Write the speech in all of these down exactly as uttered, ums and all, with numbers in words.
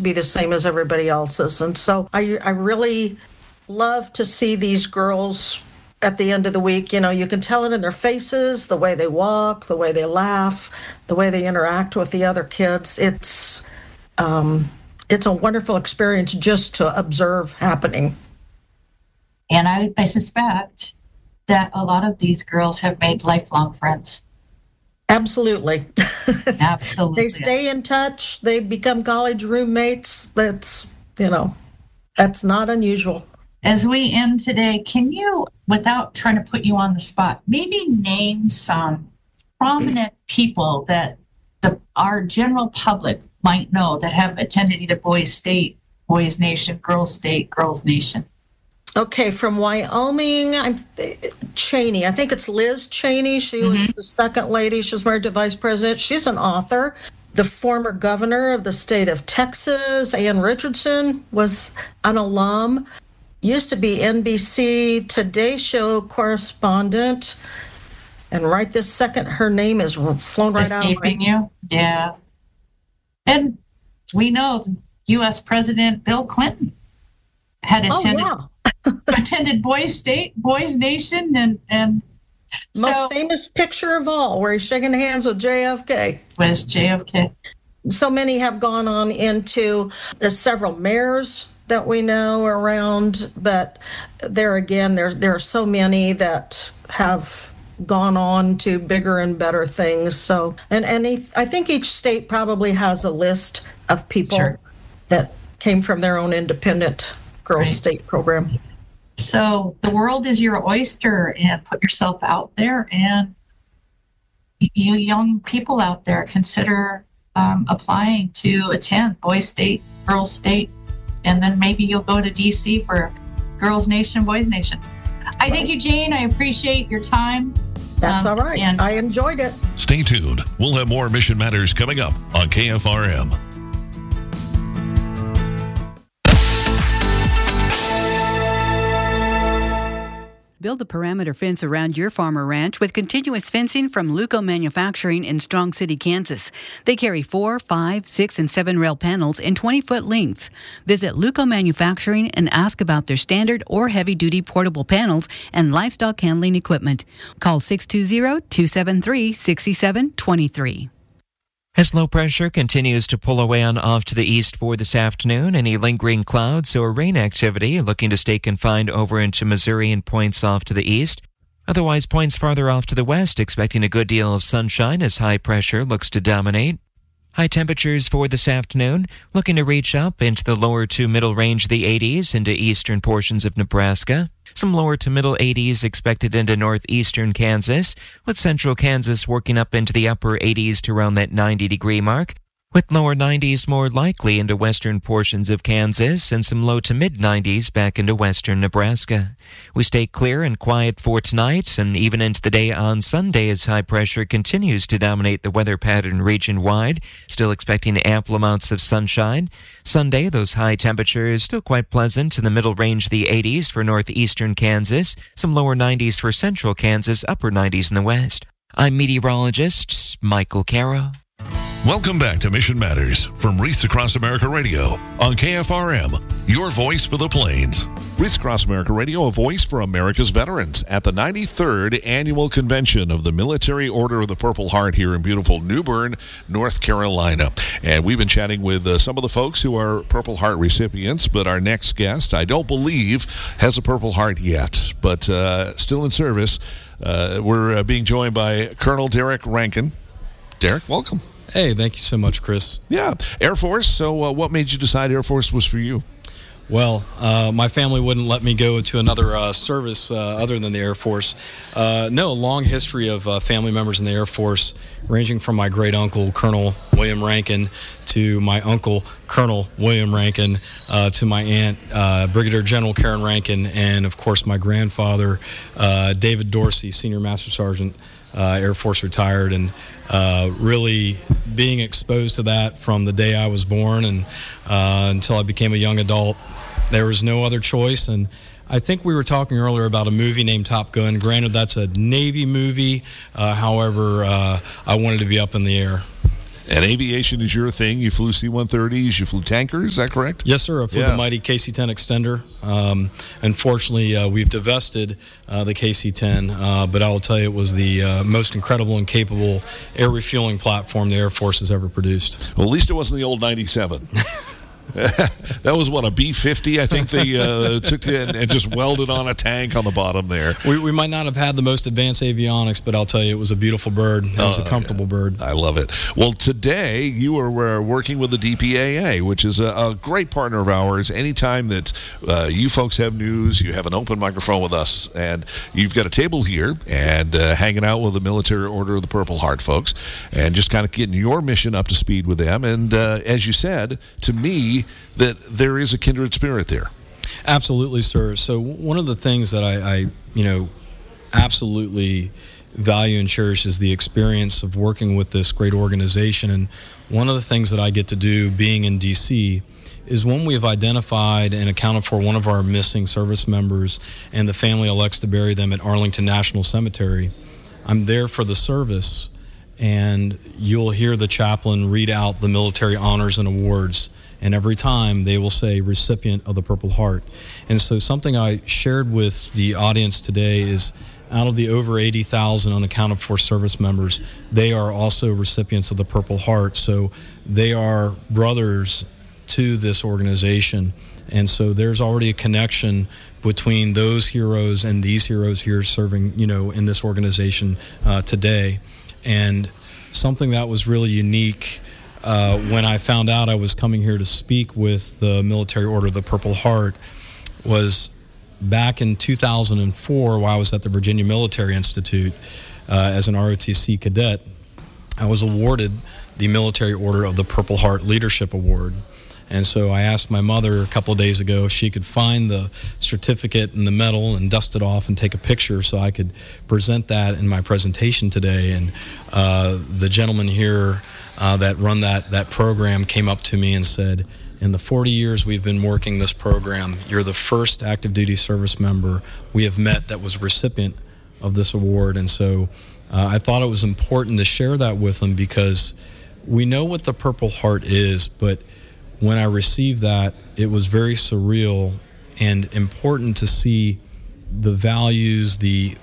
to be the same as everybody else's. And so I, I really love to see these girls at the end of the week. You know, you can tell it in their faces, the way they walk, the way they laugh, the way they interact with the other kids. It's um, it's a wonderful experience just to observe happening. And I, I suspect that a lot of these girls have made lifelong friends. Absolutely. Absolutely. They stay in touch. They become college roommates. That's, you know, that's not unusual. As we end today, can you, without trying to put you on the spot, maybe name some prominent people that the our general public might know that have attended either Boys State, Boys Nation, Girls State, Girls Nation? Okay, from Wyoming, I'm Cheney. I think it's Liz Cheney. She mm-hmm. was the second lady. She was married to Vice President. She's an author. The former governor of the state of Texas, Ann Richardson, was an alum. Used to be N B C Today Show correspondent. And right this second, her name is flown right out. Escaping you? Yeah. And we know U S President Bill Clinton had attended. Oh, yeah. attended Boys State, Boys Nation, and and most so, famous picture of all, where he's shaking hands with J F K. Was J F K? So many have gone on into there's several mayors that we know around, but there again, there there are so many that have gone on to bigger and better things. So, and and I think each state probably has a list of people sure. that came from their own independent girls' right. state program. So the world is your oyster, and put yourself out there. And you young people out there, consider um, applying to attend Boys State, Girls State, and then maybe you'll go to D C for Girls Nation, Boys Nation. I thank you, Jane. I appreciate your time. That's um, all right. And I enjoyed it. Stay tuned. We'll have more Mission Matters coming up on K F R M. Build a perimeter fence around your farm or ranch with continuous fencing from Luco Manufacturing in Strong City, Kansas. They carry four, five, six, and seven rail panels in twenty-foot length. Visit Luco Manufacturing and ask about their standard or heavy-duty portable panels and livestock handling equipment. Call six two zero, two seven three, six seven two three. As low pressure continues to pull away on off to the east for this afternoon, any lingering clouds or rain activity looking to stay confined over into Missouri and points off to the east. Otherwise, points farther off to the west, expecting a good deal of sunshine as high pressure looks to dominate. High temperatures for this afternoon, looking to reach up into the lower to middle range of the eighties into eastern portions of Nebraska. Some lower to middle eighties expected into northeastern Kansas, with central Kansas working up into the upper eighties to around that ninety degree mark, with lower nineties more likely into western portions of Kansas and some low to mid nineties back into western Nebraska. We stay clear and quiet for tonight and even into the day on Sunday as high pressure continues to dominate the weather pattern region-wide, still expecting ample amounts of sunshine. Sunday, those high temperatures still quite pleasant in the middle range of the eighties for northeastern Kansas, some lower nineties for central Kansas, upper nineties in the west. I'm meteorologist Michael Caro. Welcome back to Mission Matters from Wreaths Across America Radio on K F R M, your voice for the Plains. Wreaths Across America Radio, a voice for America's veterans at the ninety-third Annual Convention of the Military Order of the Purple Heart here in beautiful New Bern, North Carolina. And we've been chatting with uh, some of the folks who are Purple Heart recipients, but our next guest, I don't believe, has a Purple Heart yet, but uh, still in service. Uh, we're uh, being joined by Colonel Derek Rankin. Derek, welcome. Hey, thank you so much, Chris. Yeah. Air Force. So uh, what made you decide Air Force was for you? Well, uh, my family wouldn't let me go to another uh, service uh, other than the Air Force. Uh, no, a long history of uh, family members in the Air Force, ranging from my great-uncle, Colonel William Rankin, to my uncle, Colonel William Rankin, uh, to my aunt, uh, Brigadier General Karen Rankin, and, of course, my grandfather, uh, David Dorsey, Senior Master Sergeant, uh, Air Force retired, and uh, really being exposed to that from the day I was born and uh, until I became a young adult. There was no other choice, and I think we were talking earlier about a movie named Top Gun. Granted, that's a Navy movie. Uh, however, uh, I wanted to be up in the air. And aviation is your thing. You flew C one thirties, you flew tankers, is that correct? Yes, sir. I flew Yeah. the mighty K C ten Extender. Um, unfortunately, uh, we've divested uh, the K C ten, uh, but I will tell you it was the uh, most incredible and capable air refueling platform the Air Force has ever produced. Well, at least it wasn't the old ninety-seven. That was, what, a B fifty, I think they uh, took it and just welded on a tank on the bottom there. We, we might not have had the most advanced avionics, but I'll tell you, it was a beautiful bird. It was a comfortable bird. I love it. Well, today you are uh, working with the D P A A, which is a, a great partner of ours. Anytime that uh, you folks have news, you have an open microphone with us, and you've got a table here and uh, hanging out with the Military Order of the Purple Heart folks, and just kind of getting your mission up to speed with them. And uh, as you said, to me, that there is a kindred spirit there. Absolutely, sir. So one of the things that I, I, you know, absolutely value and cherish is the experience of working with this great organization. And one of the things that I get to do being in D C is when we've identified and accounted for one of our missing service members and the family elects to bury them at Arlington National Cemetery, I'm there for the service, and you'll hear the chaplain read out the military honors and awards. And every time they will say recipient of the Purple Heart. And so something I shared with the audience today is out of the over eighty thousand unaccounted for service members, they are also recipients of the Purple Heart. So they are brothers to this organization. And so there's already a connection between those heroes and these heroes here serving, you know, in this organization uh, today. And something that was really unique Uh, when I found out I was coming here to speak with the Military Order of the Purple Heart was back in two thousand four, while I was at the Virginia Military Institute uh, as an R O T C cadet. I was awarded the Military Order of the Purple Heart Leadership Award. And so I asked my mother a couple of days ago if she could find the certificate and the medal and dust it off and take a picture so I could present that in my presentation today. And uh, the gentleman here uh, that run that, that program came up to me and said, in the forty years we've been working this program, you're the first active duty service member we have met that was a recipient of this award. And so uh, I thought it was important to share that with them because we know what the Purple Heart is, but when I received that, it was very surreal and important to see the values, the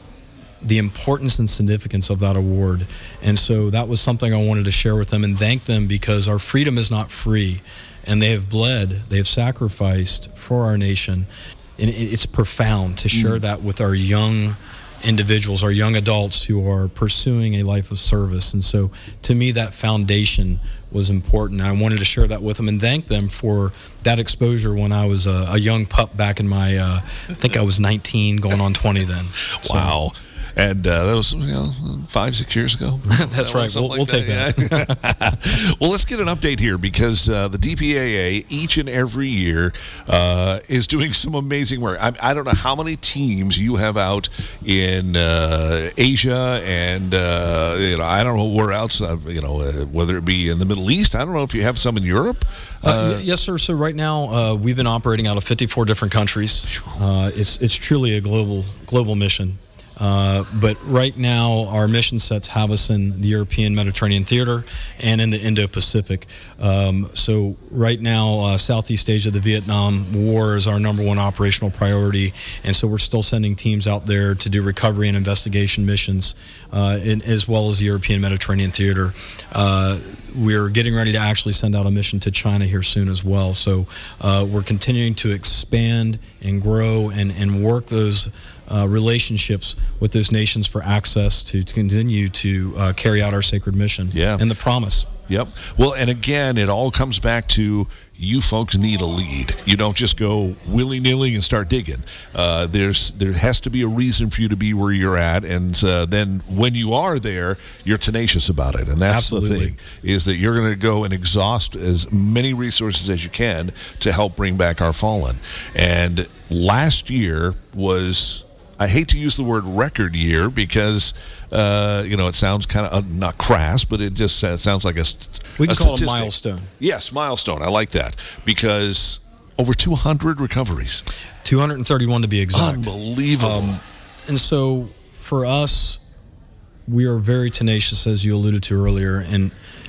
the importance and significance of that award. And so that was something I wanted to share with them and thank them because our freedom is not free. And they have bled, they have sacrificed for our nation. And it's profound to share mm. that with our young individuals, our young adults who are pursuing a life of service. And so to me, that foundation was important. I wanted to share that with them and thank them for that exposure when I was a, a young pup back in my, uh, I think I was nineteen going on twenty then. So, wow. And uh, that was, you know, five, six years ago. That's right. We'll, we'll take that. that. Well, let's get an update here because uh, the D P A A each and every year uh, is doing some amazing work. I, I don't know how many teams you have out in uh, Asia and, uh, you know, I don't know where else, uh, you know, uh, whether it be in the Middle East. I don't know if you have some in Europe. Uh, uh, yes, sir. So right now uh, we've been operating out of fifty-four different countries. Uh, it's it's truly a global global mission. Uh, but right now, our mission sets have us in the European Mediterranean theater and in the Indo-Pacific. Um, so right now, uh, Southeast Asia, the Vietnam War is our number one operational priority. And so we're still sending teams out there to do recovery and investigation missions, uh, in, as well as the European Mediterranean theater. Uh, we're getting ready to actually send out a mission to China here soon as well. So uh, we're continuing to expand and grow and, and work those Uh, relationships with those nations for access to, to continue to uh, carry out our sacred mission yeah. and the promise. Yep. Well, and again, it all comes back to you folks need a lead. You don't just go willy-nilly and start digging. Uh, there's there has to be a reason for you to be where you're at, and uh, then when you are there, you're tenacious about it. And that's Absolutely. the thing, is that you're going to go and exhaust as many resources as you can to help bring back our fallen. And last year was, I hate to use the word record year because, uh, you know, it sounds kind of uh, not crass, but it just uh, sounds like a We can a call statistic. it a milestone. Yes, milestone. I like that because over two hundred recoveries. two hundred thirty-one to be exact. Unbelievable. Um, and so for us, we are very tenacious, as you alluded to earlier. And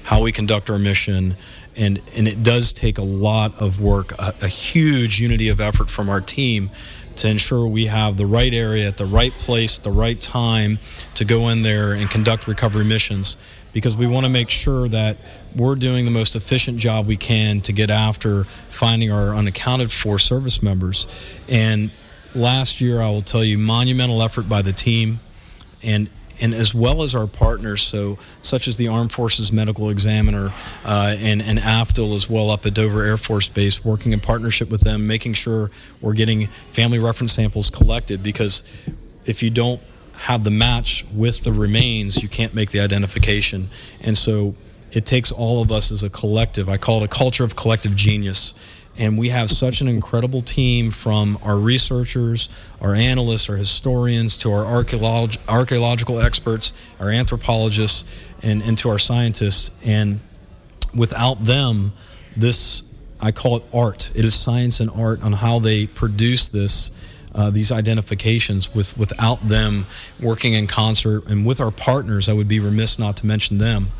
how we conduct our mission. And, and it does take a lot of work, a, a huge unity of effort from our team to ensure we have the right area at the right place at the right time to go in there and conduct recovery missions, because we want to make sure that we're doing the most efficient job we can to get after finding our unaccounted for service members. And last year, I will tell you, monumental effort by the team, and and as well as our partners, so such as the Armed Forces Medical Examiner uh, and, and A F D L as well up at Dover Air Force Base, working in partnership with them, making sure we're getting family reference samples collected, because if you don't have the match with the remains, you can't make the identification. And so it takes all of us as a collective. I call it a culture of collective genius. And we have such an incredible team, from our researchers, our analysts, our historians, to our archeolog- archaeological experts, our anthropologists, and, and to our scientists. And without them, this, I call it art. It is science and art on how they produce this, uh, these identifications. With without them working in concert and with our partners, I would be remiss not to mention them,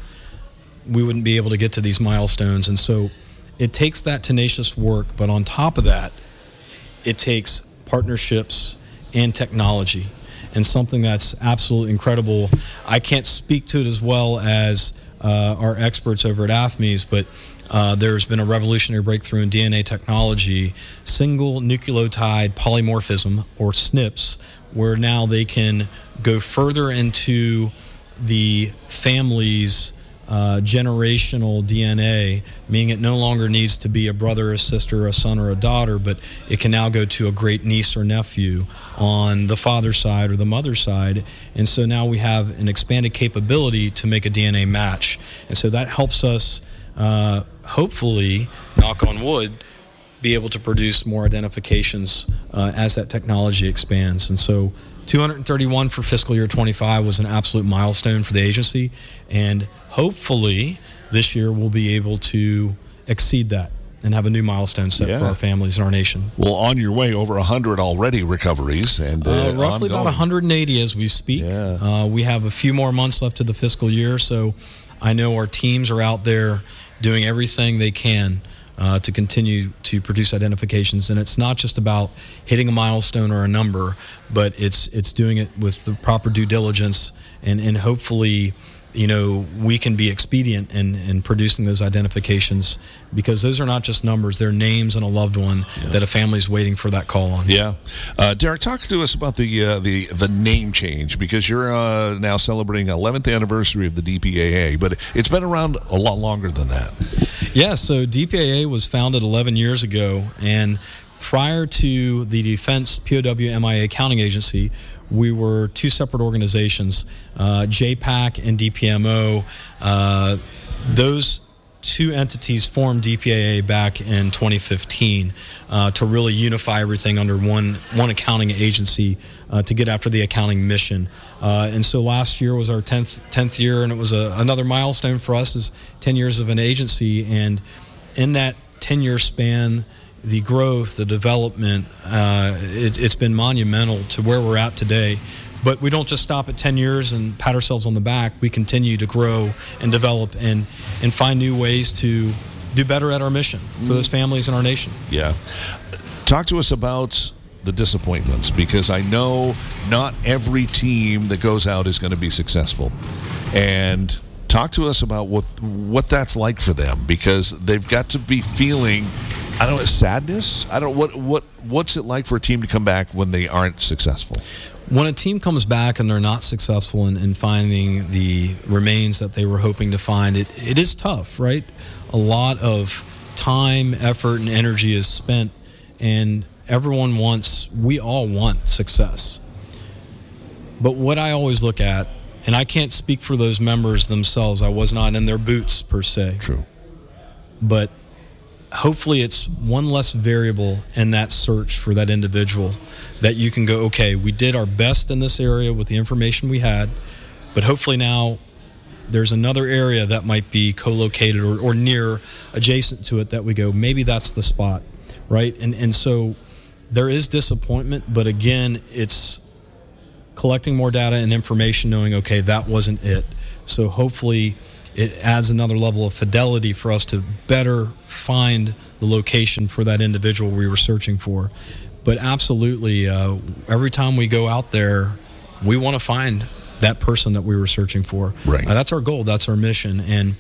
we wouldn't be able to get to these milestones. And so it takes that tenacious work, but on top of that, it takes partnerships and technology, and something that's absolutely incredible. I can't speak to it as well as uh, our experts over at A F M E S, but uh, there's been a revolutionary breakthrough in D N A technology, single nucleotide polymorphism, or S N Ps, where now they can go further into the family's Uh, generational D N A, meaning it no longer needs to be a brother, a sister, a son, or a daughter, but it can now go to a great niece or nephew on the father's side or the mother's side. And so now we have an expanded capability to make a D N A match. And so that helps us, uh, hopefully, knock on wood, be able to produce more identifications uh, as that technology expands. And so two hundred thirty-one for fiscal year twenty-five was an absolute milestone for the agency, and hopefully this year we'll be able to exceed that and have a new milestone set yeah. for our families and our nation. Well, on your way, over one hundred already recoveries. and uh, uh, Roughly ongoing. about one hundred eighty as we speak. Yeah. Uh, we have a few more months left of the fiscal year, so I know our teams are out there doing everything they can Uh, to continue to produce identifications. And it's not just about hitting a milestone or a number, but it's it's doing it with the proper due diligence, and, and hopefully, you know, we can be expedient in, in producing those identifications, because those are not just numbers, they're names and a loved one yeah. that a family's waiting for that call on. Yeah. Uh, Derek, talk to us about the uh, the the name change, because you're uh, now celebrating eleventh anniversary of the D P A A, but it's been around a lot longer than that. Yeah, so D P A A was founded eleven years ago, and prior to the Defense P O W M I A Accounting Agency, we were two separate organizations, uh, J PAC and D P M O. Uh, those two entities formed D P A A back in twenty fifteen uh, to really unify everything under one one accounting agency uh, to get after the accounting mission. Uh, and so last year was our tenth tenth year, and it was a, another milestone for us, as ten years of an agency. And in that ten-year span, the growth, the development, uh, it, it's been monumental to where we're at today. But we don't just stop at ten years and pat ourselves on the back. We continue to grow and develop and, and find new ways to do better at our mission for those families in our nation. Yeah. Talk to us about the disappointments, because I know not every team that goes out is going to be successful. And talk to us about what what that's like for them, because they've got to be feeling, I don't know, sadness? I don't know, what, what, what's it like for a team to come back when they aren't successful? When a team comes back and they're not successful in, in finding the remains that they were hoping to find, it, it is tough, right? A lot of time, effort, and energy is spent, and everyone wants, we all want success. But what I always look at, and I can't speak for those members themselves, I was not in their boots per se. True. But hopefully it's one less variable in that search for that individual, that you can go, okay, we did our best in this area with the information we had, but hopefully now there's another area that might be co-located or, or near adjacent to it that we go, maybe that's the spot, right? And and so there is disappointment, but again, it's collecting more data and information, knowing, okay, that wasn't it. So hopefully it adds another level of fidelity for us to better find the location for that individual we were searching for. But absolutely, uh, every time we go out there, we want to find that person that we were searching for. Right. Uh, that's our goal. That's our mission. And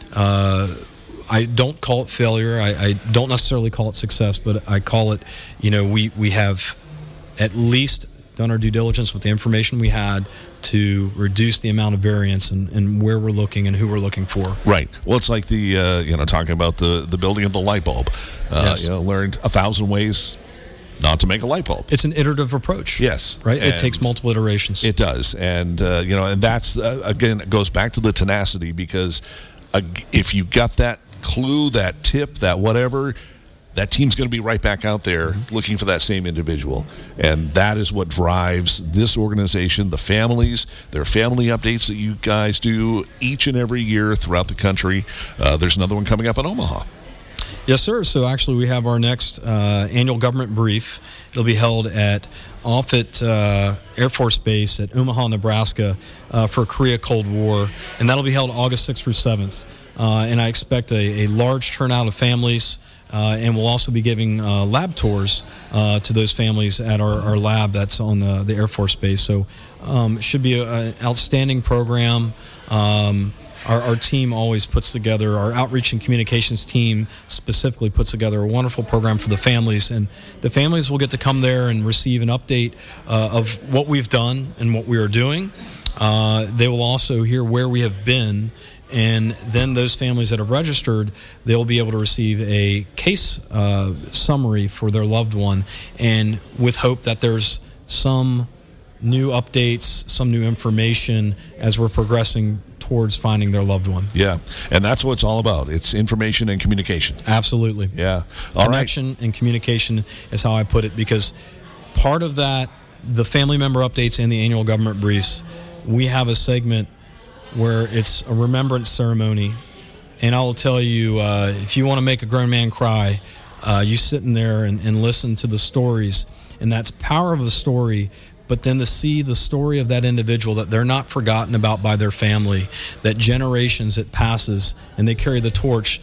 uh, I don't call it failure. I, I don't necessarily call it success, but I call it, you know, we, we have at least done our due diligence with the information we had to reduce the amount of variance and, and where we're looking and who we're looking for. Right. Well, it's like the, uh, you know, talking about the, the building of the light bulb. Uh, Yes. You know, learned a thousand ways not to make a light bulb. It's an iterative approach. Yes. Right? It And takes multiple iterations. It does. And, uh, you know, and that's, uh, again, it goes back to the tenacity, because uh, if you got that clue, that tip, that whatever, that team's going to be right back out there looking for that same individual. And that is what drives this organization, the families, their family updates that you guys do each and every year throughout the country. Uh, there's another one coming up in Omaha. Yes, sir. So actually we have our next uh, annual government brief. It'll be held at Offutt uh, Air Force Base at Omaha, Nebraska uh, for Korea Cold War. And that'll be held August sixth through seventh. Uh, and I expect a, a large turnout of families. Uh, and we'll also be giving uh, lab tours uh, to those families at our, our lab that's on the, the Air Force Base. So um, it should be a, an outstanding program. Um, our, our team always puts together, our outreach and communications team specifically puts together a wonderful program for the families. And the families will get to come there and receive an update uh, of what we've done and what we are doing. Uh, they will also hear where we have been. And then those families that have registered, they'll be able to receive a case uh, summary for their loved one, and with hope that there's some new updates, some new information as we're progressing towards finding their loved one. Yeah, and that's what it's all about. It's information and communication. Absolutely. Yeah. All Connection right. and communication is how I put it, because part of that, the family member updates and the annual government briefs, we have a segment where it's a remembrance ceremony. And I will tell you, uh, if you want to make a grown man cry, uh, you sit in there and, and listen to the stories. And that's power of a story, but then to see the story of that individual, that they're not forgotten about by their family, that generations it passes, and they carry the torch.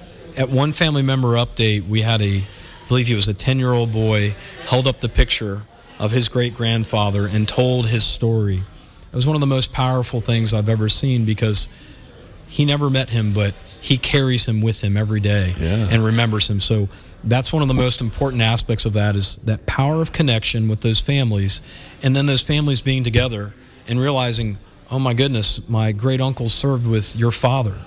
At one family member update, we had a, I believe he was a ten-year-old boy, held up the picture of his great-grandfather and told his story. It was one of the most powerful things I've ever seen, because he never met him, but he carries him with him every day Yeah. and remembers him. So that's one of the most important aspects of that, is that power of connection with those families, and then those families being together and realizing, oh my goodness, my great uncle served with your father.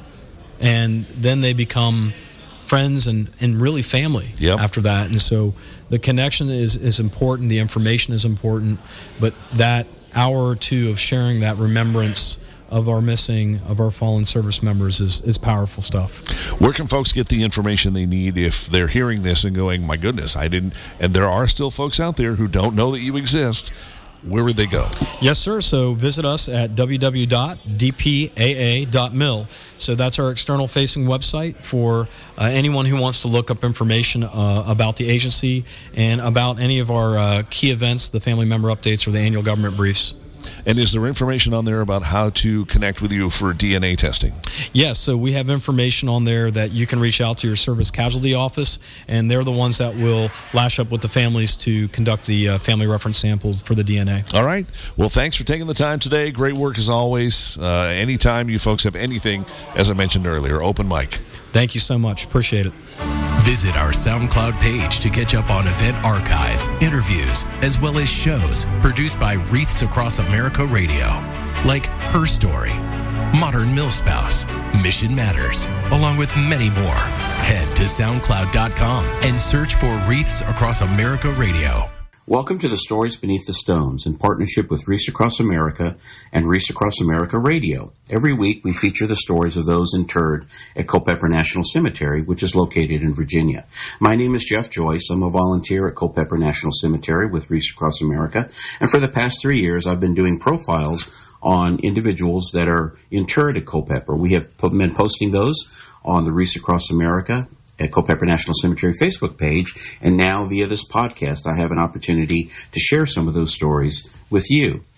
And then they become friends and, and really family Yep. after that. And so the connection is, is important, the information is important, but that hour or two of sharing that remembrance of our missing, of our fallen service members is, is powerful stuff. Where can folks get the information they need if they're hearing this and going, my goodness, I didn't, and there are still folks out there who don't know that you exist? Where would they go? Yes, sir. So visit us at w w w dot d p a a dot mil. So that's our external facing website for uh, anyone who wants to look up information uh, about the agency and about any of our uh, key events, the family member updates or the annual government briefs. And is there information on there about how to connect with you for D N A testing? Yes, so we have information on there that you can reach out to your service casualty office, and they're the ones that will lash up with the families to conduct the uh, family reference samples for the D N A. All right. Well, thanks for taking the time today. Great work as always. Uh, anytime you folks have anything, as I mentioned earlier, open mic. Thank you so much. Appreciate it. Visit our SoundCloud page to catch up on event archives, interviews, as well as shows produced by Wreaths Across America Radio, like Her Story, Modern Millspouse, Mission Matters, along with many more. Head to soundcloud dot com and search for Wreaths Across America Radio. Welcome to the Stories Beneath the Stones in partnership with Wreaths Across America and Wreaths Across America Radio. Every week we feature the stories of those interred at Culpeper National Cemetery, which is located in Virginia. My name is Jeff Joyce. I'm a volunteer at Culpeper National Cemetery with Wreaths Across America, and for the past three years I've been doing profiles on individuals that are interred at Culpeper. We have been posting those on the Wreaths Across America at Culpeper National Cemetery Facebook page, and now via this podcast I have an opportunity to share some of those stories with you.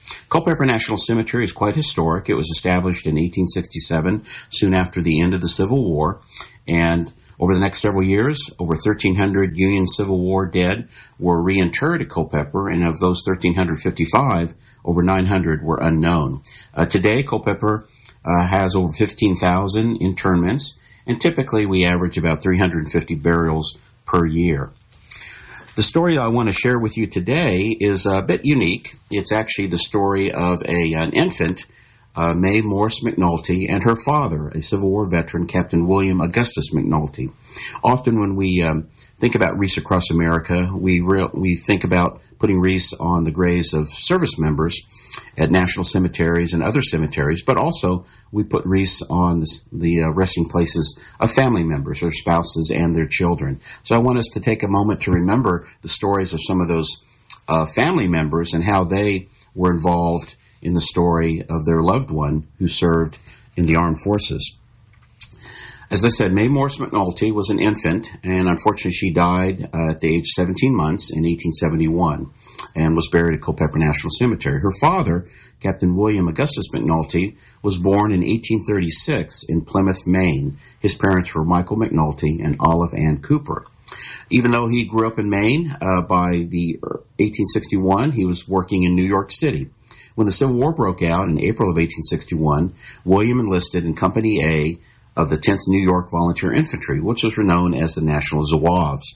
Culpeper National Cemetery is quite historic. It was established in eighteen sixty-seven, soon after the end of the Civil War, and over the next several years, over thirteen hundred Union Civil War dead were reinterred at Culpeper, and of those one thousand three hundred fifty-five, over nine hundred were unknown. Uh, today, Culpeper uh, has over fifteen thousand internments, and typically we average about three hundred fifty burials per year. The story I want to share with you today is a bit unique. It's actually the story of a, an infant, uh, Mae Morse McNulty, and her father, a Civil War veteran, Captain William Augustus McNulty. Often when we um, think about wreaths across America, we re- we think about putting wreaths on the graves of service members at national cemeteries and other cemeteries, but also we put wreaths on the, the uh, resting places of family members, their spouses, and their children. So I want us to take a moment to remember the stories of some of those uh, family members and how they were involved in the story of their loved one who served in the armed forces. As I said, Mae Morse McNulty was an infant, and unfortunately she died uh, at the age of seventeen months in eighteen seventy-one and was buried at Culpeper National Cemetery. Her father, Captain William Augustus McNulty, was born in eighteen thirty-six in Plymouth, Maine. His parents were Michael McNulty and Olive Ann Cooper. Even though he grew up in Maine, uh, by the eighteen sixty-one, he was working in New York City. When the Civil War broke out in April of eighteen sixty-one, William enlisted in Company A of the tenth New York Volunteer Infantry, which was known as the National Zouaves.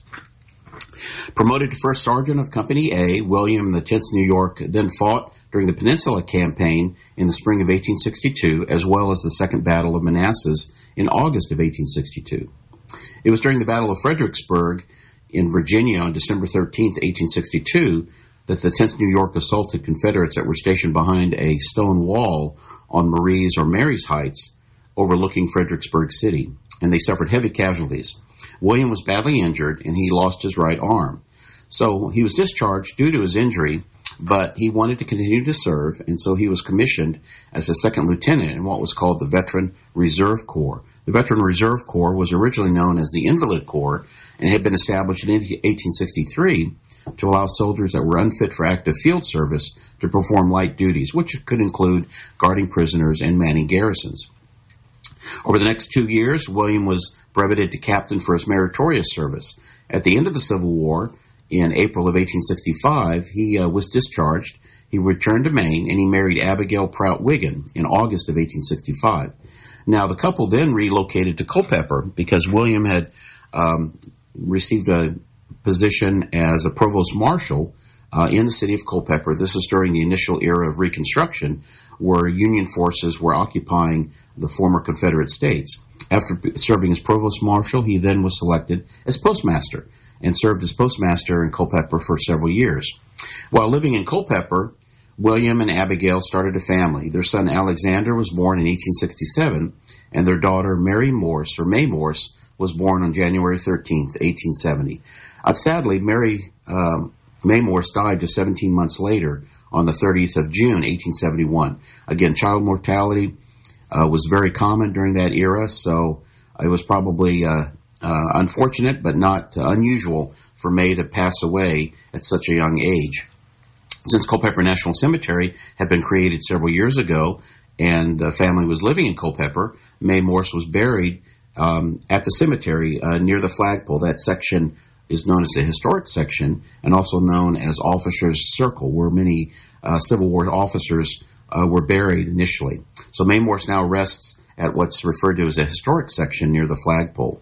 Promoted to First Sergeant of Company A, William and the tenth New York then fought during the Peninsula Campaign in the spring of eighteen sixty-two, as well as the Second Battle of Manassas in August of eighteen sixty-two. It was during the Battle of Fredericksburg in Virginia on December thirteenth, eighteen sixty-two, that the tenth New York assaulted Confederates that were stationed behind a stone wall on Marie's or Mary's Heights, overlooking Fredericksburg City, and they suffered heavy casualties. William was badly injured, and he lost his right arm. So he was discharged due to his injury, but he wanted to continue to serve, and so he was commissioned as a second lieutenant in what was called the Veteran Reserve Corps. The Veteran Reserve Corps was originally known as the Invalid Corps and had been established in eighteen sixty-three to allow soldiers that were unfit for active field service to perform light duties, which could include guarding prisoners and manning garrisons. Over the next two years, William was brevetted to captain for his meritorious service. At the end of the Civil War, in April of eighteen sixty-five, he uh, was discharged. He returned to Maine, and he married Abigail Prout Wiggin in August of eighteen sixty-five. Now, the couple then relocated to Culpeper because William had um, received a position as a provost marshal uh, in the city of Culpeper. This is during the initial era of Reconstruction, where Union forces were occupying the former Confederate states. After serving as provost marshal, he then was selected as postmaster and served as postmaster in Culpeper for several years. While living in Culpeper, William and Abigail started a family. Their son Alexander was born in eighteen sixty-seven, and their daughter Mary Morse, or Mae Morse, was born on January thirteenth, eighteen seventy. Uh, sadly, Mary um, Mae Morse died just seventeen months later on the thirtieth of June, eighteen seventy-one. Again, child mortality uh, was very common during that era, so it was probably uh, uh, unfortunate but not uh, unusual for Mae to pass away at such a young age. Since Culpeper National Cemetery had been created several years ago and the family was living in Culpeper, Mae Morse was buried um, at the cemetery uh, near the flagpole. That section is known as the historic section and also known as Officers' Circle, where many uh, Civil War officers uh, were buried initially. So Mae Morse now rests at what's referred to as a historic section near the flagpole.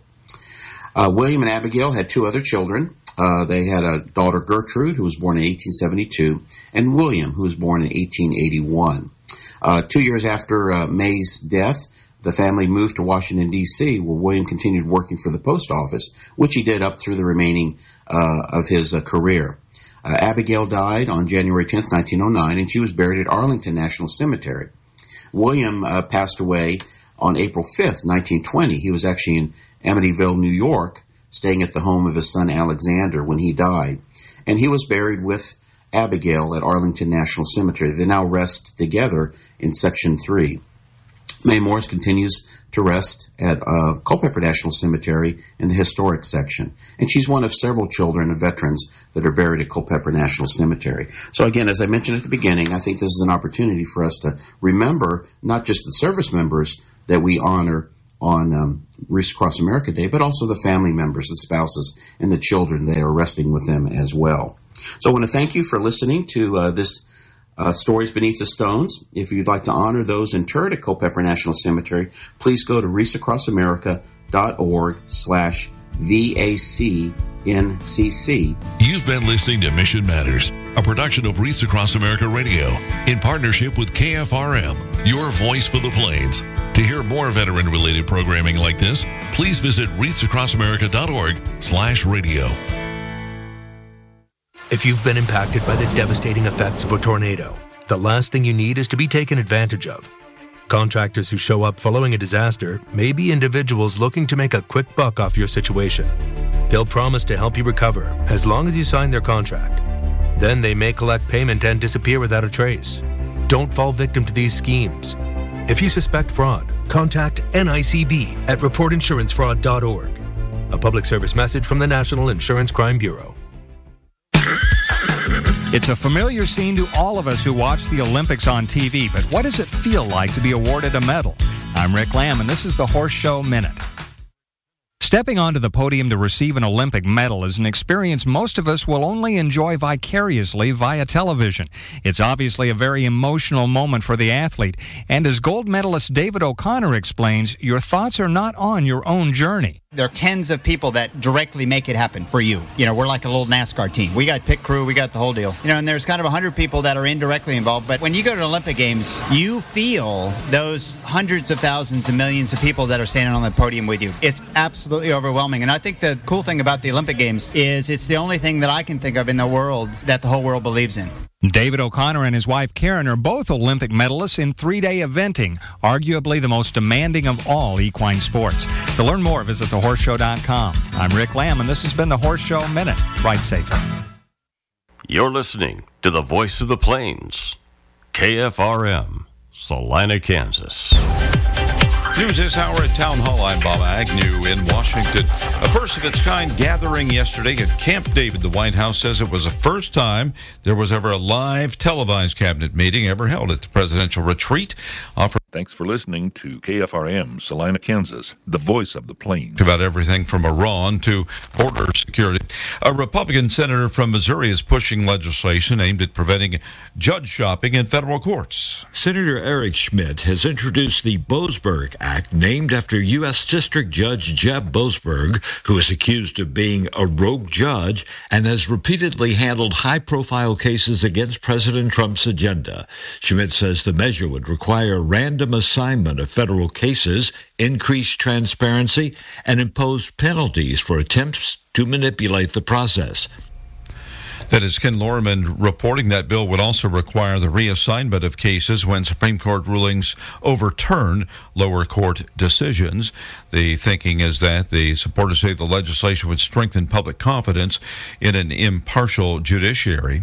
Uh, William and Abigail had two other children. Uh, they had a daughter, Gertrude, who was born in eighteen seventy-two, and William, who was born in eighteen eighty-one. Uh, two years after uh, Mae's death, the family moved to Washington, D C, where William continued working for the post office, which he did up through the remaining uh, of his uh, career. Uh, Abigail died on January tenth, nineteen oh nine, and she was buried at Arlington National Cemetery. William uh, passed away on April fifth, nineteen twenty. He was actually in Amityville, New York, staying at the home of his son Alexander when he died. And he was buried with Abigail at Arlington National Cemetery. They now rest together in Section three. Mae Morris continues to rest at uh, Culpeper National Cemetery in the historic section. And she's one of several children of veterans that are buried at Culpeper National Cemetery. So again, as I mentioned at the beginning, I think this is an opportunity for us to remember not just the service members that we honor on um, Wreaths Across America Day, but also the family members, the spouses, and the children that are resting with them as well. So I want to thank you for listening to uh, this Uh, Stories Beneath the Stones. If you'd like to honor those interred at Culpeper National Cemetery, please go to wreathsacrossamerica.org slash VACNCC. You've been listening to Mission Matters, a production of Wreaths Across America Radio in partnership with K F R M, your voice for the Plains. To hear more veteran-related programming like this, please visit wreathsacrossamerica.org slash radio. If you've been impacted by the devastating effects of a tornado, the last thing you need is to be taken advantage of. Contractors who show up following a disaster may be individuals looking to make a quick buck off your situation. They'll promise to help you recover as long as you sign their contract. Then they may collect payment and disappear without a trace. Don't fall victim to these schemes. If you suspect fraud, contact N I C B at report insurance fraud dot org. A public service message from the National Insurance Crime Bureau. It's a familiar scene to all of us who watch the Olympics on T V, but what does it feel like to be awarded a medal? I'm Rick Lamb, and this is the Horse Show Minute. Stepping onto the podium to receive an Olympic medal is an experience most of us will only enjoy vicariously via television. It's obviously a very emotional moment for the athlete, and as gold medalist David O'Connor explains, your thoughts are not on your own journey. There are tens of people that directly make it happen for you. You know, we're like a little NASCAR team. We got pit crew, we got the whole deal. You know, and there's kind of one hundred people that are indirectly involved. But when you go to Olympic Games, you feel those hundreds of thousands and millions of people that are standing on the podium with you. It's absolutely overwhelming. And I think the cool thing about the Olympic Games is it's the only thing that I can think of in the world that the whole world believes in. David O'Connor and his wife Karen are both Olympic medalists in three-day eventing, arguably the most demanding of all equine sports. To learn more, visit the horse show dot com. I'm Rick Lamb, and this has been the Horse Show Minute. Ride safely. You're listening to the Voice of the Plains, K F R M, Salina, Kansas. News this hour at Town Hall. I'm Bob Agnew in Washington. A first-of-its-kind gathering yesterday at Camp David. The White House says it was the first time there was ever a live televised cabinet meeting ever held at the presidential retreat. Offer- Thanks for listening to K F R M, Salina, Kansas, the voice of the Plains. About everything from Iran to border security. A Republican senator from Missouri is pushing legislation aimed at preventing judge shopping in federal courts. Senator Eric Schmidt has introduced the Boasberg Act, named after U S District Judge Jeb Boasberg, who is accused of being a rogue judge and has repeatedly handled high-profile cases against President Trump's agenda. Schmidt says the measure would require random assignment of federal cases, increase transparency, and impose penalties for attempts to manipulate the process. That is Ken Lorman reporting that bill would also require the reassignment of cases when Supreme Court rulings overturn lower court decisions. The thinking is that the supporters say the legislation would strengthen public confidence in an impartial judiciary.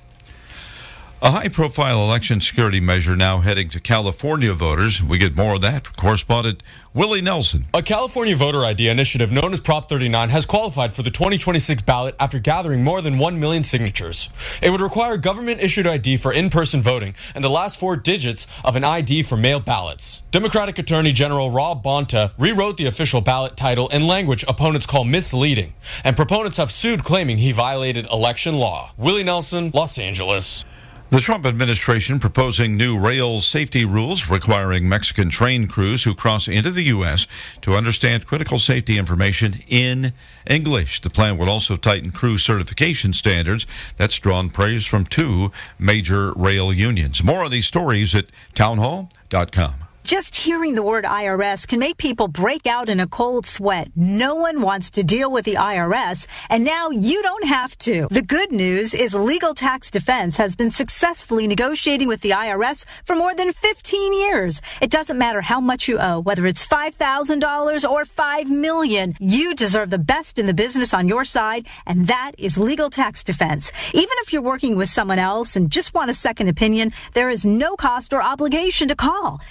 A high-profile election security measure now heading to California voters. We get more of that from correspondent Willie Nelson. A California voter I D initiative known as Prop thirty-nine has qualified for the twenty twenty-six ballot after gathering more than one million signatures. It would require government-issued I D for in-person voting and the last four digits of an I D for mail ballots. Democratic Attorney General Rob Bonta rewrote the official ballot title in language opponents call misleading, and proponents have sued claiming he violated election law. Willie Nelson, Los Angeles. The Trump administration proposing new rail safety rules requiring Mexican train crews who cross into the U S to understand critical safety information in English. The plan would also tighten crew certification standards. That's drawn praise from two major rail unions. More on these stories at town hall dot com. Just hearing the word I R S can make people break out in a cold sweat. No one wants to deal with the I R S, and now you don't have to. The good news is Legal Tax Defense has been successfully negotiating with the I R S for more than fifteen years. It doesn't matter how much you owe, whether it's five thousand dollars or five million dollars. You deserve the best in the business on your side, and that is Legal Tax Defense. Even if you're working with someone else and just want a second opinion, there is no cost or obligation to call. They can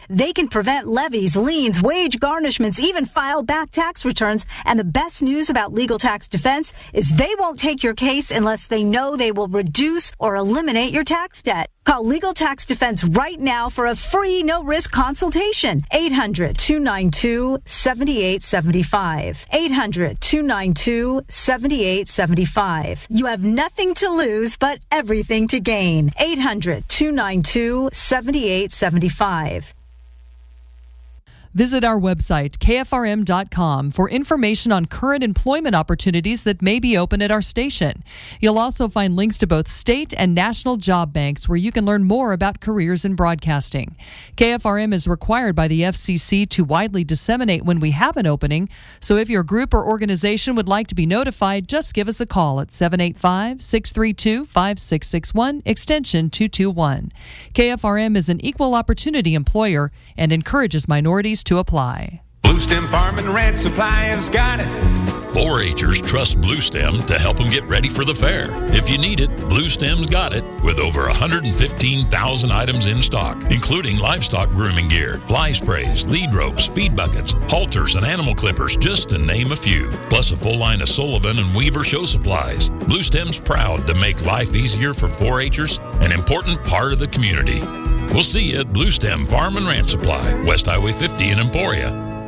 can prevent levies, liens, wage garnishments, even file back tax returns. And the best news about Legal Tax Defense is they won't take your case unless they know they will reduce or eliminate your tax debt. Call Legal Tax Defense right now for a free, no-risk consultation. eight hundred, two nine two, seven eight seven five. eight hundred, two nine two, seven eight seven five. You have nothing to lose, but everything to gain. eight hundred, two nine two, seven eight seven five. Visit our website, K F R M dot com, for information on current employment opportunities that may be open at our station. You'll also find links to both state and national job banks where you can learn more about careers in broadcasting. K F R M is required by the F C C to widely disseminate when we have an opening, so if your group or organization would like to be notified, just give us a call at seven eight five, six three two, five six six one, extension two two one. K F R M is an equal opportunity employer and encourages minorities to apply. Blue Stem Farm and Ranch Supply has got it. four H'ers trust Blue Stem to help them get ready for the fair. If you need it, Blue Stem's got it, with over one hundred fifteen thousand items in stock, including livestock grooming gear, fly sprays, lead ropes, feed buckets, halters, and animal clippers, just to name a few. Plus a full line of Sullivan and Weaver show supplies. Blue Stem's proud to make life easier for four H'ers, an important part of the community. We'll see you at Blue Stem Farm and Ranch Supply, West Highway fifty in Emporia.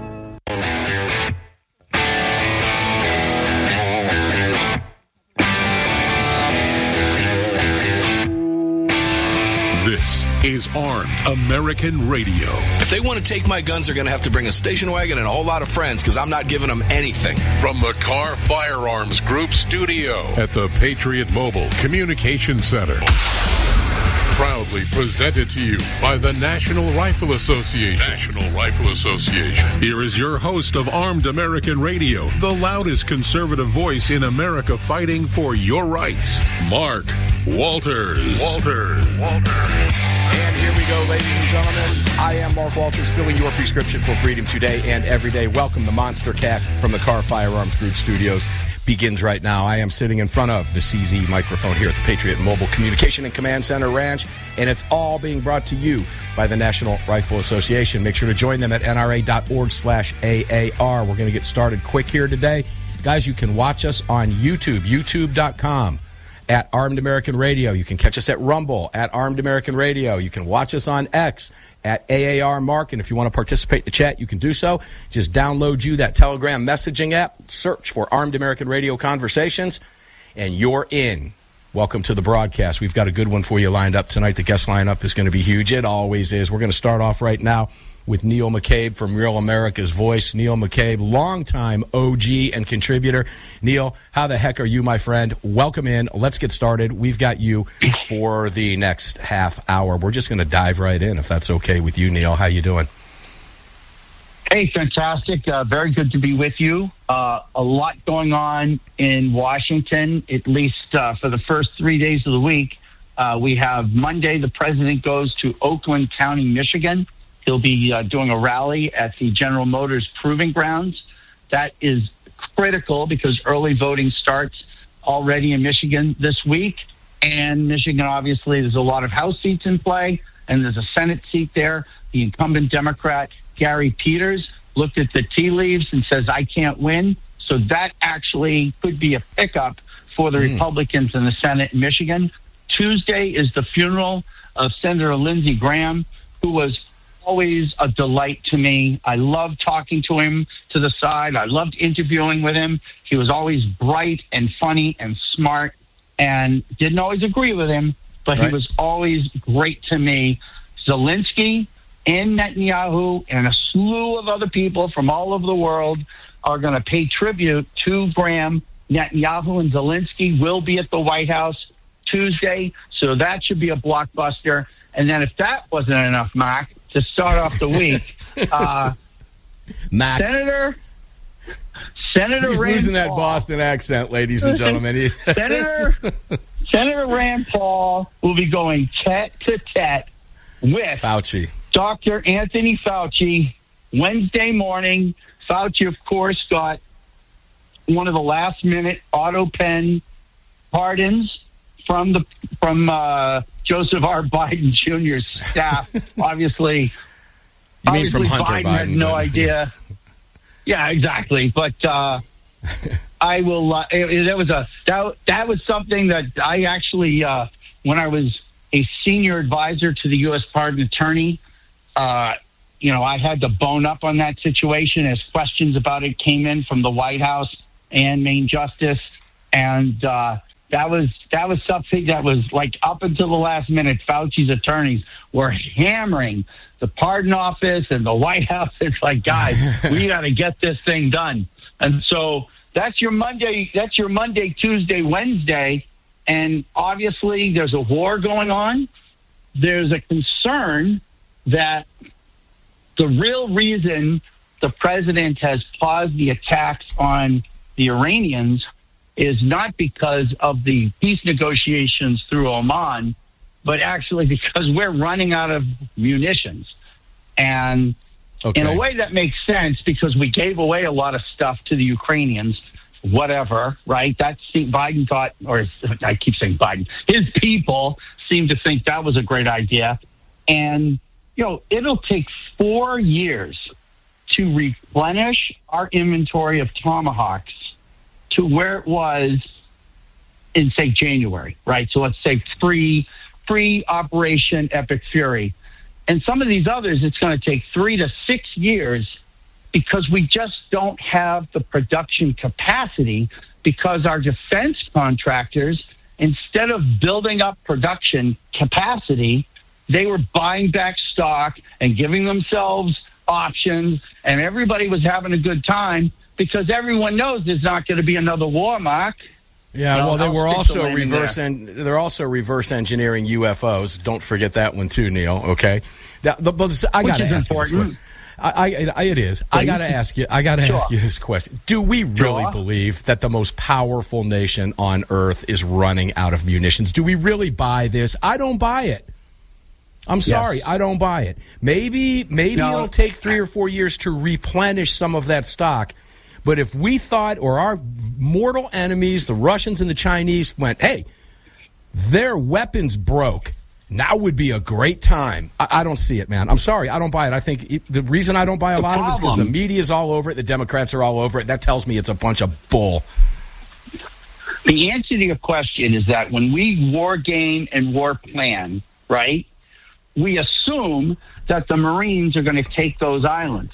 This is Armed American Radio. If they want to take my guns, they're going to have to bring a station wagon and a whole lot of friends, because I'm not giving them anything. From the Car Firearms Group studio at the Patriot Mobile Communication Center. Proudly presented to you by the National Rifle Association. National Rifle Association. Here is your host of Armed American Radio, the loudest conservative voice in America fighting for your rights, Mark Walters. Walters. Walters. And here we go, ladies and gentlemen. I am Mark Walters, filling your prescription for freedom today and every day. Welcome to Monster Cast from the Car Firearms Group studios. Begins right now. I am sitting in front of the C Z microphone here at the Patriot Mobile Communication and Command Center Ranch, and it's all being brought to you by the National Rifle Association. Make sure to join them at N R A dot org slash A A R. We're going to get started quick here today. Guys, you can watch us on YouTube, youtube dot com. At Armed American Radio. You can catch us at Rumble at Armed American Radio. You can watch us on X at A A R Mark. And if you want to participate in the chat, you can do so. Just download you that Telegram messaging app, search for Armed American Radio Conversations, and you're in. Welcome to the broadcast. We've got a good one for you lined up tonight. The guest lineup is going to be huge. It always is. We're going to start off right now with Neil McCabe from Real America's Voice. Neil McCabe, longtime O G and contributor. Neil, how the heck are you, my friend? Welcome in. Let's get started. We've got you for the next half hour. We're just going to dive right in, if that's okay with you, Neil. How you doing? Hey, fantastic. Uh, very good to be with you. Uh, a lot going on in Washington, at least uh, for the first three days of the week. Uh, we have Monday, the president goes to Oakland County, Michigan. He'll be uh, doing a rally at the General Motors Proving Grounds. That is critical because early voting starts already in Michigan this week. And Michigan, obviously, there's a lot of House seats in play, and there's a Senate seat there. The incumbent Democrat, Gary Peters, looked at the tea leaves and says, I can't win. So that actually could be a pickup for the mm. Republicans in the Senate in Michigan. Tuesday is the funeral of Senator Lindsey Graham, who was always a delight to me. I loved talking to him to the side. I loved interviewing with him. He was always bright and funny and smart, and didn't always agree with him, but right. He was always great to me. Zelensky and Netanyahu and a slew of other people from all over the world are going to pay tribute to Graham. Netanyahu and Zelensky will be at the White House Tuesday, so that should be a blockbuster. And then if that wasn't enough, Mark, to start off the week, uh, Matt. Senator Senator He's Rand losing that Paul, Boston accent, ladies and gentlemen. Senator Senator Rand Paul will be going tete-to-tete with Fauci, Doctor Anthony Fauci, Wednesday morning. Fauci, of course, got one of the last-minute auto pen pardons from the from uh, Joseph R. Biden Junior's staff. Obviously, You mean from Obviously, Hunter Biden, Biden? had no but- idea. Yeah, exactly. But uh, I will. Uh, it, that was a that, that was something that I actually, uh, when I was a senior advisor to the U S pardon attorney, uh, you know, I had to bone up on that situation as questions about it came in from the White House and Main Justice, and uh, that was that was something that was like up until the last minute. Fauci's attorneys were hammering the pardon office and the White House. It's like, guys, we got to get this thing done. And so that's your Monday. That's your Monday, Tuesday, Wednesday. And obviously there's a war going on. There's a concern that the real reason the president has paused the attacks on the Iranians is not because of the peace negotiations through Oman, but actually because we're running out of munitions. And Okay. in a way that makes sense because we gave away a lot of stuff to the Ukrainians, whatever, right? That seemed, Biden thought, or I keep saying Biden, his people seemed to think that was a great idea. And, you know, it'll take four years to replenish our inventory of Tomahawks to where it was in, say, January, right? So let's say pre, pre-Operation Epic Fury. And some of these others, it's going to take three to six years because we just don't have the production capacity because our defense contractors, instead of building up production capacity, they were buying back stock and giving themselves options, and everybody was having a good time because everyone knows there's not going to be another war, Mark. Yeah, No, well, they I'll were stick also the landing reverse. there. En- they're also reverse engineering U F Os. Don't forget that one too, Neil. Okay, now, the, but I Which got to is ask you this important. question. I, I, it is. I got to ask you. I got to Sure. ask you this question. Do we really Sure. believe that the most powerful nation on earth is running out of munitions? Do we really buy this? I don't buy it. I'm sorry, I don't buy it. Maybe, maybe No. it'll take three or four years to replenish some of that stock. But if we thought, or our mortal enemies, the Russians and the Chinese, went, hey, their weapons broke, now would be a great time. I, I don't see it, man. I'm sorry, I don't buy it. I think it, the reason I don't buy a The lot of it is because the problem- media's all over it, the Democrats are all over it. That tells me it's a bunch of bull. The answer to your question is that when we war game and war plan, right, we assume that the Marines are going to take those islands.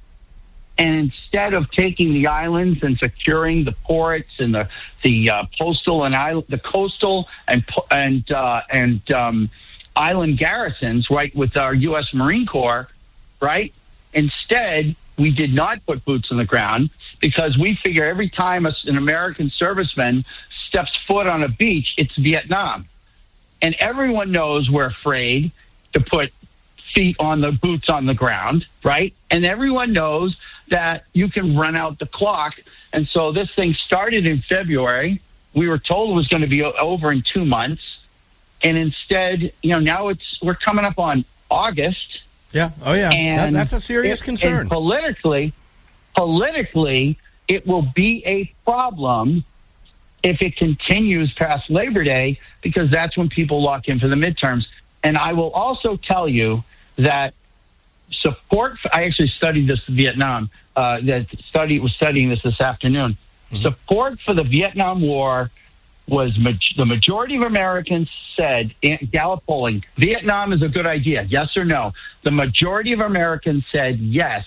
And instead of taking the islands and securing the ports and the the uh, postal and island, the coastal and po- and uh, and um, island garrisons, right, with our U S Marine Corps, right? Instead, we did not put boots on the ground because we figure every time a, an American serviceman steps foot on a beach, it's Vietnam, and everyone knows we're afraid to put feet on the boots on the ground, right? And everyone knows that you can run out the clock. And so this thing started in February. We were told it was going to be o- over in two months. And instead, you know, now it's we're coming up on August. Yeah. Oh, yeah. That, And that's a serious it- concern. And politically, politically, it will be a problem if it continues past Labor Day, because that's when people lock in for the midterms. And I will also tell you that support, for, I actually studied this in Vietnam, uh, that study was studying this this afternoon. Mm-hmm. Support for the Vietnam War was, ma- the majority of Americans said, in Gallup polling, Vietnam is a good idea, yes or no? The majority of Americans said yes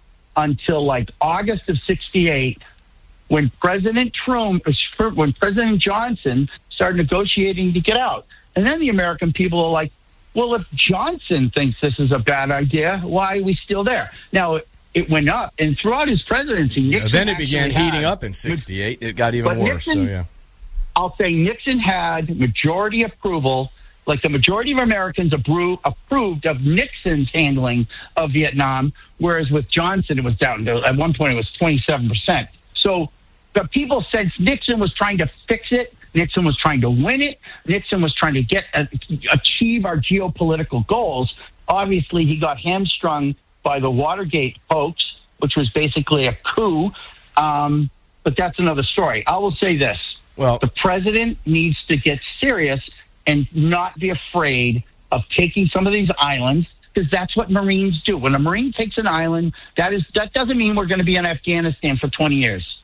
until like August of sixty-eight, when President Trump, when President Johnson started negotiating to get out. And then the American people are like, well, if Johnson thinks this is a bad idea, why are we still there? Now, it, it went up, and throughout his presidency, Yeah, Nixon then it began actually heating had- up in sixty-eight. It got even But worse. Nixon- so, yeah. I'll say Nixon had majority approval, like the majority of Americans appro- approved of Nixon's handling of Vietnam, whereas with Johnson, it was down to, at one point, it was twenty-seven percent. So the people said Nixon was trying to fix it. Nixon was trying to win it. Nixon was trying to get uh, achieve our geopolitical goals. Obviously, he got hamstrung by the Watergate hoax, which was basically a coup. Um, but that's another story. I will say this. Well, the president needs to get serious and not be afraid of taking some of these islands because that's what Marines do. When a Marine takes an island, that is that doesn't mean we're going to be in Afghanistan for twenty years.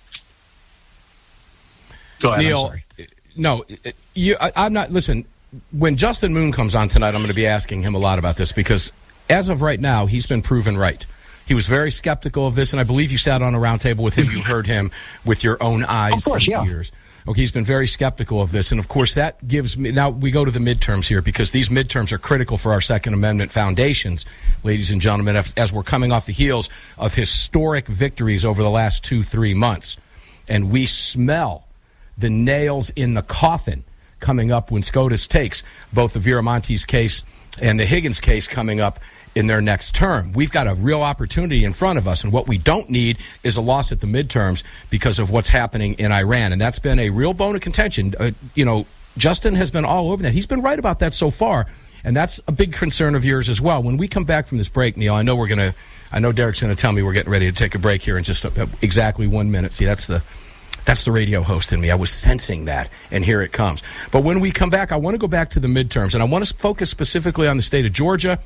Go ahead, Neil. No, you, I, I'm not. Listen, when Justin Moon comes on tonight, I'm going to be asking him a lot about this because, as of right now, he's been proven right. He was very skeptical of this, and I believe you sat on a round table with him. You heard him with your own eyes of course, and yeah. ears. Okay, he's been very skeptical of this, and of course that gives me. Now we go to the midterms here because these midterms are critical for our Second Amendment foundations, ladies and gentlemen. As, as we're coming off the heels of historic victories over the last two, three months, and we smell the nails in the coffin coming up when SCOTUS takes both the Viramontes case and the Higgins case coming up in their next term. We've got a real opportunity in front of us, and what we don't need is a loss at the midterms because of what's happening in Iran, and that's been a real bone of contention. Uh, you know, Justin has been all over that. He's been right about that so far, and that's a big concern of yours as well. When we come back from this break, Neil, I know we're going to, I know Derek's going to tell me we're getting ready to take a break here in just a, exactly one minute. See, that's the That's the radio host in me. I was sensing that, and here it comes. But when we come back, I want to go back to the midterms, and I want to focus specifically on the state of Georgia,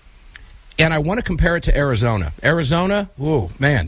and I want to compare it to Arizona. Arizona, whoa, man.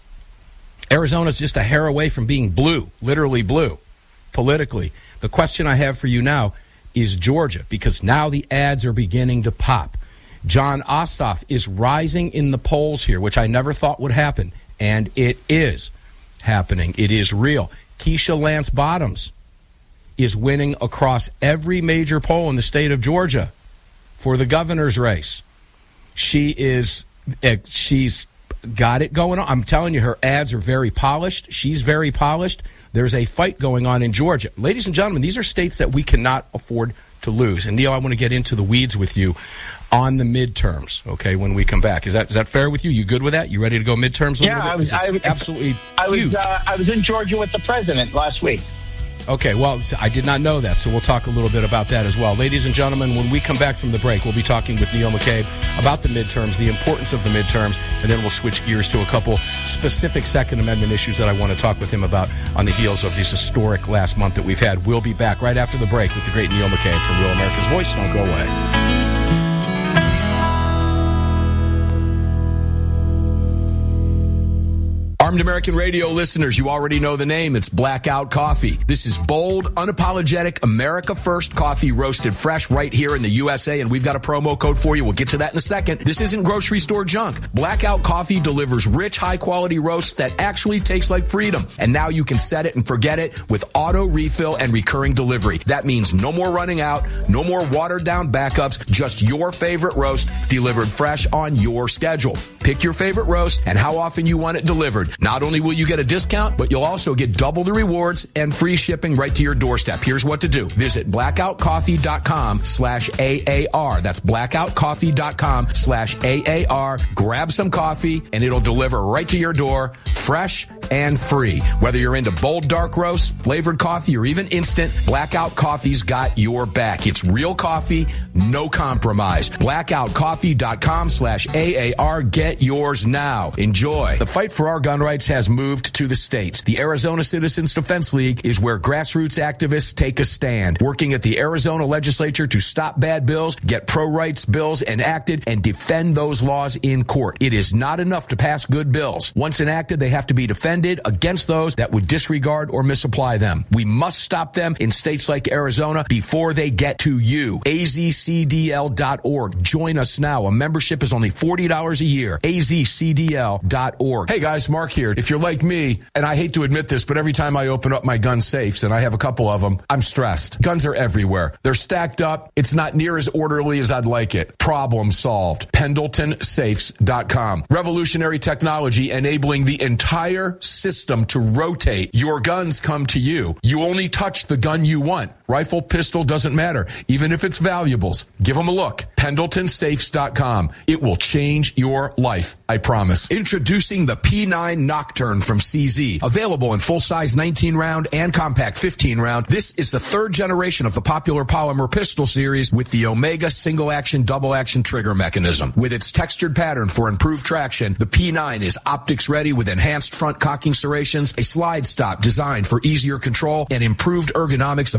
Arizona's just a hair away from being blue, literally blue, politically. The question I have for you now is Georgia, because now the ads are beginning to pop. John Ossoff is rising in the polls here, which I never thought would happen, and it is happening. It is real. Keisha Lance Bottoms is winning across every major poll in the state of Georgia for the governor's race. She is, she's got it going on. I'm telling you, her ads are very polished. She's very polished. There's a fight going on in Georgia. Ladies and gentlemen, these are states that we cannot afford to lose. And Neil, I want to get into the weeds with you on the midterms, okay, when we come back. Is that is that fair with you? You good with that? You ready to go midterms a yeah, little bit? I was, I was absolutely I was, huge. Uh, I was in Georgia with the president last week. Okay, well, I did not know that, so we'll talk a little bit about that as well. Ladies and gentlemen, when we come back from the break, we'll be talking with Neil McCabe about the midterms, the importance of the midterms, and then we'll switch gears to a couple specific Second Amendment issues that I want to talk with him about on the heels of this historic last month that we've had. We'll be back right after the break with the great Neil McCabe from Real America's Voice. Don't go away. Armed American Radio listeners, you already know the name. It's Blackout Coffee. This is bold, unapologetic, America First coffee roasted fresh right here in the U S A, and we've got a promo code for you. We'll get to that in a second. This isn't grocery store junk. Blackout Coffee delivers rich, high-quality roasts that actually taste like freedom. And now you can set it and forget it with auto refill and recurring delivery. That means no more running out, no more watered-down backups, just your favorite roast delivered fresh on your schedule. Pick your favorite roast and how often you want it delivered. Not only will you get a discount, but you'll also get double the rewards and free shipping right to your doorstep. Here's what to do. Visit blackoutcoffee.com slash AAR. That's blackoutcoffee.com slash AAR. Grab some coffee and it'll deliver right to your door, fresh and free. Whether you're into bold dark roast, flavored coffee, or even instant, Blackout Coffee's got your back. It's real coffee, no compromise. blackoutcoffee.com slash AAR. Get yours now. Enjoy. The fight for our gun rights has moved to the states. The Arizona Citizens Defense League is where grassroots activists take a stand, working at the Arizona legislature to stop bad bills, get pro-rights bills enacted, and defend those laws in court. It is not enough to pass good bills. Once enacted, they have to be defended against those that would disregard or misapply them. We must stop them in states like Arizona before they get to you. A Z C D L dot org. Join us now. A membership is only forty dollars a year. A Z C D L dot org. Hey guys, Mark here. If you're like me, and I hate to admit this, but every time I open up my gun safes, and I have a couple of them, I'm stressed. Guns are everywhere. They're stacked up. It's not near as orderly as I'd like it. Problem solved. Pendleton Safes dot com. Revolutionary technology enabling the entire system to rotate. Your guns come to you. You only touch the gun you want. Rifle, pistol, doesn't matter. Even if it's valuables. Give them a look. Pendleton Safes dot com. It will change your life. I promise. Introducing the P nine Nocturne from C Z. Available in full-size nineteen round and compact fifteen round. This is the third generation of the popular polymer pistol series with the Omega single-action, double-action trigger mechanism. With its textured pattern for improved traction, the P nine is optics-ready with enhanced front cocking serrations, a slide stop designed for easier control, and improved ergonomics of ambidextrous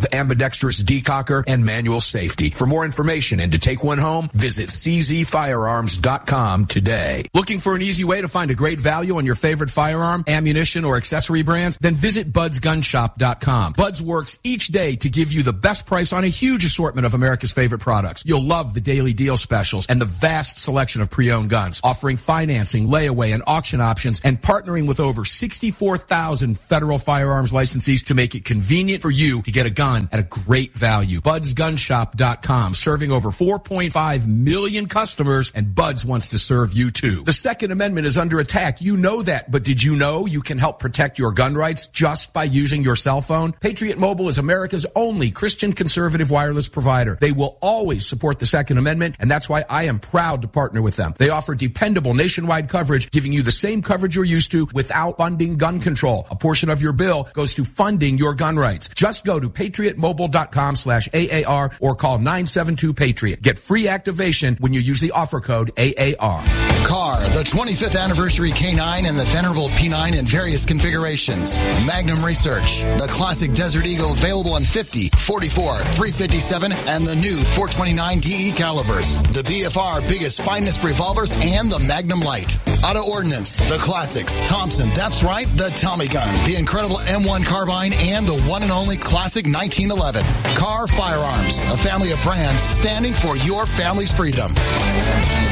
ambidextrous decocker, and manual safety. For more information and to take one home, visit c z firearms dot com today. Looking for an easy way to find a great value on your favorite firearm, ammunition, or accessory brands? Then visit buds gun shop dot com. Buds works each day to give you the best price on a huge assortment of America's favorite products. You'll love the daily deal specials and the vast selection of pre-owned guns, offering financing, layaway, and auction options, and partnering with over sixty-four thousand federal firearms licensees to make it convenient for you to get a gun at a great value. buds gun shop dot com, serving over four point five million customers, and Buds wants to serve you too. The Second Amendment is under attack. You know that, but did you know you can help protect your gun rights just by using your cell phone? Patriot Mobile is America's only Christian conservative wireless provider. They will always support the Second Amendment, and that's why I am proud to partner with them. They offer dependable nationwide coverage, giving you the same coverage you're used to without funding gun control. A portion of your bill goes to funding your gun rights. Just go to patriot mobile dot com slash A A R or call nine seven two Patriot. Get free activation when you use the offer code A A R. Car, the twenty-fifth anniversary K nine and the venerable P nine in various configurations. Magnum Research, the classic Desert Eagle available in fifty, forty-four, three fifty-seven, and the new four twenty-nine D E calibers. The B F R biggest, finest revolvers, and the Magnum Light. Auto Ordnance, the classics. Thompson, that's right, the Tommy gun, the incredible M one carbine, and the one and only classic nineteen eleven. Car Firearms, a family of brands standing for your family's freedom.